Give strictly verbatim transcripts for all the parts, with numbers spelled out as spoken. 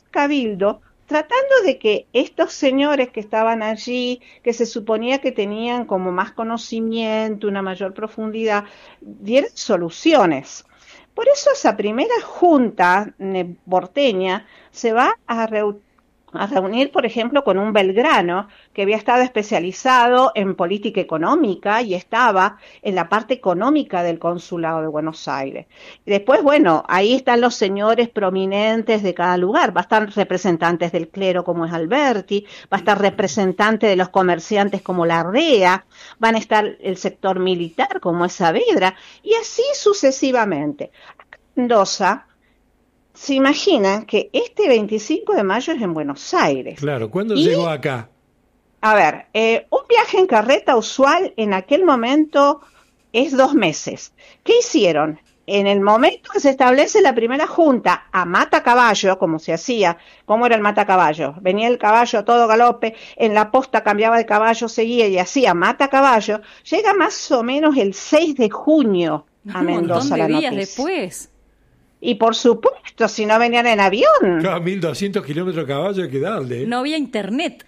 cabildo tratando de que estos señores que estaban allí, que se suponía que tenían como más conocimiento, una mayor profundidad, dieran soluciones. Por eso esa primera junta eh, porteña se va a reunir a reunir, por ejemplo, con un Belgrano que había estado especializado en política económica y estaba en la parte económica del Consulado de Buenos Aires. Y después, bueno, ahí están los señores prominentes de cada lugar. Va a estar representantes del clero como es Alberti, va a estar representante de los comerciantes como Larrea, van a estar el sector militar como es Saavedra, y así sucesivamente. Acá en Mendoza, se imaginan que este veinticinco de mayo es en Buenos Aires. Claro, ¿cuándo y, llegó acá? A ver, eh, un viaje en carreta usual en aquel momento es dos meses. ¿Qué hicieron? En el momento que se establece la primera junta a mata caballo, como se hacía, ¿cómo era el mata caballo? Venía el caballo a todo galope, en la posta cambiaba de caballo, seguía y hacía mata caballo. Llega más o menos el seis de junio a Mendoza la noticia. Un montón de días después. Y por supuesto, si no venían en avión. Cada mil doscientos kilómetros a caballo hay que darle. No había internet.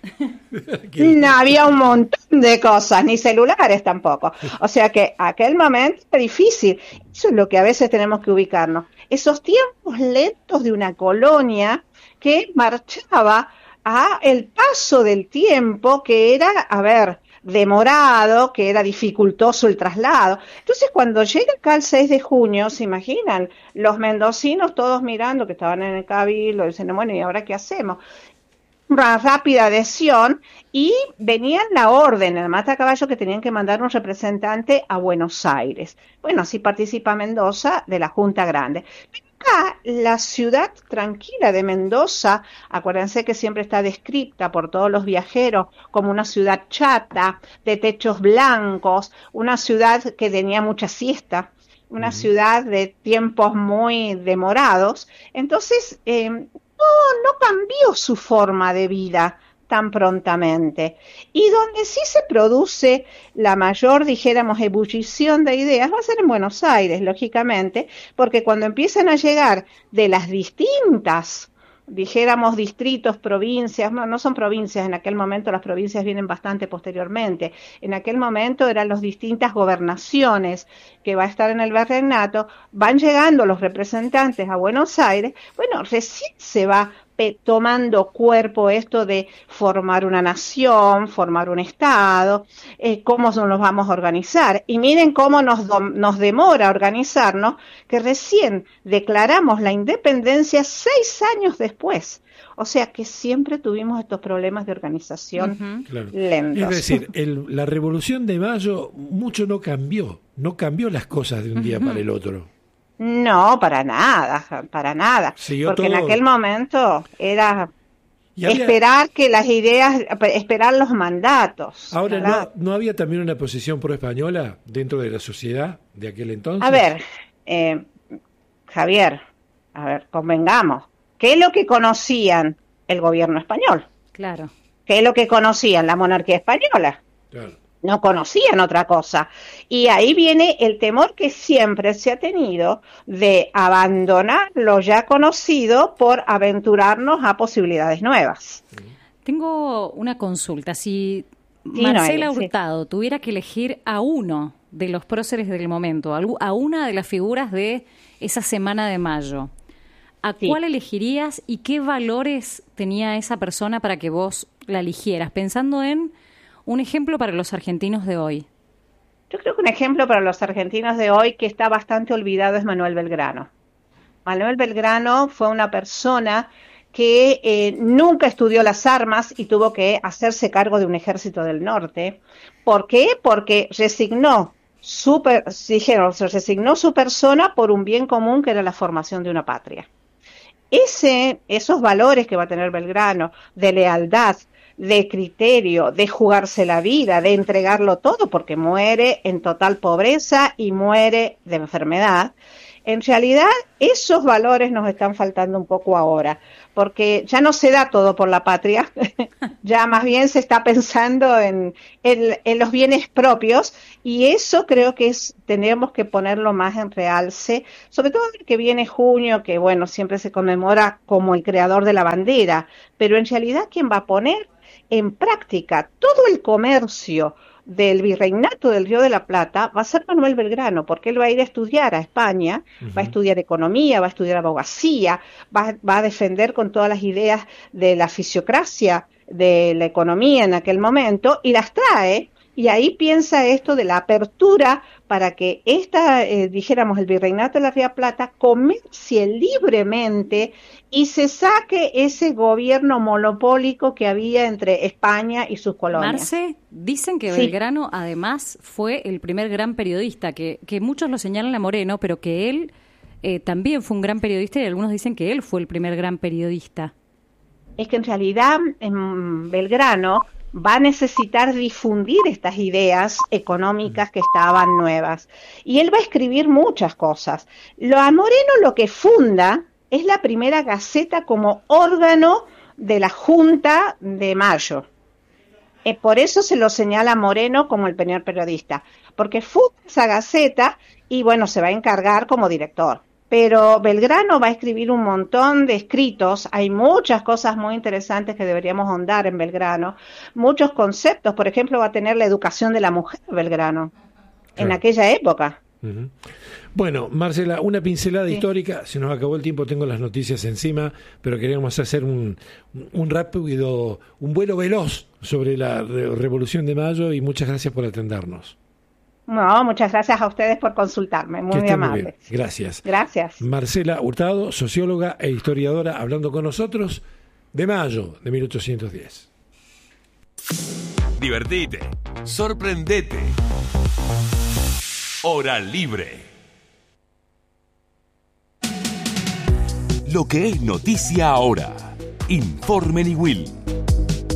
No había un montón de cosas, ni celulares tampoco. O sea que aquel momento era difícil. Eso es lo que a veces tenemos que ubicarnos. Esos tiempos lentos de una colonia que marchaba a el paso del tiempo, que era, a ver, demorado, que era dificultoso el traslado. Entonces, cuando llega acá el seis de junio, se imaginan, los mendocinos todos mirando que estaban en el cabildo, diciendo, bueno, ¿y ahora qué hacemos? Una rápida adhesión, y venían la orden, el matacaballo, que tenían que mandar un representante a Buenos Aires. Bueno, así participa Mendoza de la Junta Grande. Acá, la ciudad tranquila de Mendoza, acuérdense que siempre está descrita por todos los viajeros como una ciudad chata, de techos blancos, una ciudad que tenía mucha siesta, una uh-huh. ciudad de tiempos muy demorados. Entonces, eh, no, no cambió su forma de vida tan prontamente. Y donde sí se produce la mayor, dijéramos, ebullición de ideas va a ser en Buenos Aires, lógicamente, porque cuando empiezan a llegar de las distintas, dijéramos, distritos, provincias, no, no son provincias, en aquel momento las provincias vienen bastante posteriormente, en aquel momento eran las distintas gobernaciones que va a estar en el virreinato, van llegando los representantes a Buenos Aires, bueno, recién se va tomando cuerpo esto de formar una nación, formar un estado, eh, cómo nos vamos a organizar. Y miren cómo nos, do, nos demora organizarnos, que recién declaramos la independencia seis años después. O sea que siempre tuvimos estos problemas de organización uh-huh. claro. lentos. Es decir, el, la Revolución de Mayo mucho no cambió, no cambió las cosas de un uh-huh. día para el otro. No, para nada, para nada, Siguió porque todo. En aquel momento era había... esperar que las ideas, esperar los mandatos. Ahora, ¿no, ¿no había también una posición pro-española dentro de la sociedad de aquel entonces? A ver, eh, Javier, a ver, convengamos, ¿qué es lo que conocían el gobierno español? Claro. ¿Qué es lo que conocían la monarquía española? Claro. No conocían otra cosa. Y ahí viene el temor que siempre se ha tenido de abandonar lo ya conocido por aventurarnos a posibilidades nuevas. Tengo una consulta. Si sí, Marcela Noelia, Hurtado sí. tuviera que elegir a uno de los próceres del momento, a una de las figuras de esa semana de mayo, ¿a sí. cuál elegirías y qué valores tenía esa persona para que vos la eligieras? Pensando en un ejemplo para los argentinos de hoy. Yo creo que un ejemplo para los argentinos de hoy que está bastante olvidado es Manuel Belgrano. Manuel Belgrano fue una persona que eh, nunca estudió las armas y tuvo que hacerse cargo de un ejército del norte. ¿Por qué? Porque resignó su, dijeron, se resignó su persona por un bien común que era la formación de una patria. Ese, esos valores que va a tener Belgrano, de lealtad, de criterio, de jugarse la vida, de entregarlo todo, porque muere en total pobreza y muere de enfermedad, En realidad, esos valores nos están faltando un poco ahora, porque ya no se da todo por la patria, ya más bien se está pensando en, en, en los bienes propios, y eso creo que es, tenemos que ponerlo más en realce, sobre todo que viene junio, que bueno, siempre se conmemora como el creador de la bandera, pero en realidad quien va a poner en práctica todo el comercio del virreinato del Río de la Plata va a ser Manuel Belgrano, porque él va a ir a estudiar a España, uh-huh. va a estudiar economía, va a estudiar abogacía, va, va a defender con todas las ideas de la fisiocracia de la economía en aquel momento, y las trae, y ahí piensa esto de la apertura para que esta, eh, dijéramos, el virreinato de la Río de la Plata comercie libremente y se saque ese gobierno monopólico que había entre España y sus colonias. Marce, dicen que sí. Belgrano además fue el primer gran periodista, que, que muchos lo señalan a Moreno, pero que él eh, también fue un gran periodista, y algunos dicen que él fue el primer gran periodista. Es que en realidad en Belgrano va a necesitar difundir estas ideas económicas que estaban nuevas. Y él va a escribir muchas cosas. Lo a Moreno lo que funda es la primera Gaceta como órgano de la Junta de Mayo. Eh, por eso se lo señala a Moreno como el primer periodista, porque funda esa Gaceta y bueno, se va a encargar como director. Pero Belgrano va a escribir un montón de escritos, hay muchas cosas muy interesantes que deberíamos ahondar en Belgrano, muchos conceptos, por ejemplo, va a tener la educación de la mujer Belgrano, claro. en aquella época. Uh-huh. Bueno, Marcela, una pincelada sí. histórica, se nos acabó el tiempo, tengo las noticias encima, pero queríamos hacer un, un rápido, un vuelo veloz sobre la Revolución de Mayo, y muchas gracias por atendernos. No, muchas gracias a ustedes por consultarme, muy, muy amable. Muy gracias. Gracias. Marcela Hurtado, socióloga e historiadora, hablando con nosotros de Mayo de mil ochocientos diez. Divertite, sorprendete. Hora libre. Lo que es noticia ahora. Informe Niwil.